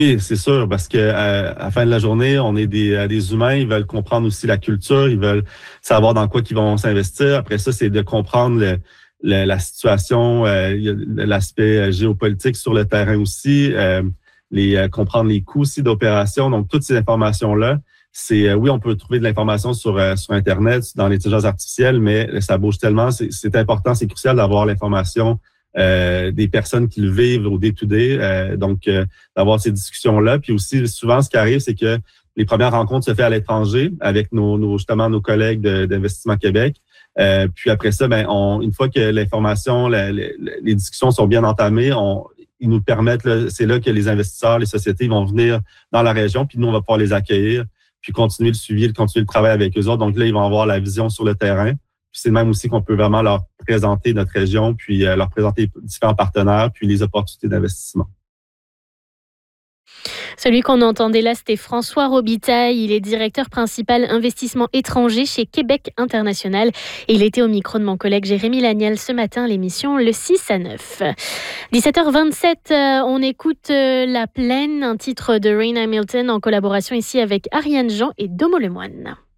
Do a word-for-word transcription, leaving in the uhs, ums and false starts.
Oui, c'est sûr, parce que euh, à la fin de la journée, on est des, euh, des humains, ils veulent comprendre aussi la culture, ils veulent savoir dans quoi ils vont s'investir. Après ça, c'est de comprendre le, le- la situation, euh, il y a l'aspect euh, géopolitique sur le terrain aussi, euh, les euh, comprendre les coûts aussi d'opération. Donc, toutes ces informations-là, c'est euh, oui, on peut trouver de l'information sur euh, sur Internet, dans l'intelligence artificielle, mais ça bouge tellement. C'est c'est important, c'est crucial d'avoir l'information euh, des personnes qui le vivent au day-to-day. Euh, donc, euh, d'avoir ces discussions-là. Puis aussi, souvent, ce qui arrive, c'est que les premières rencontres se font à l'étranger avec nos, nos justement nos collègues de, d'Investissement Québec. Euh, puis après ça, ben, on, une fois que l'information, la, la, les discussions sont bien entamées, on, ils nous permettent, là, c'est là que les investisseurs, les sociétés vont venir dans la région, puis nous, on va pouvoir les accueillir, puis continuer le suivi, continuer le travail avec eux autres. Donc là, ils vont avoir la vision sur le terrain. Puis c'est même aussi qu'on peut vraiment leur présenter notre région, puis euh, leur présenter différents partenaires, puis les opportunités d'investissement. Celui qu'on entendait là, c'était François Robitaille. Il est directeur principal investissement étranger chez Québec International. Et il était au micro de mon collègue Jérémy Laniel ce matin, l'émission Le six à neuf. dix-sept heures vingt-sept, euh, on écoute euh, La Plaine, un titre de Rain Hamilton en collaboration ici avec Ariane Jean et Domo Lemoine.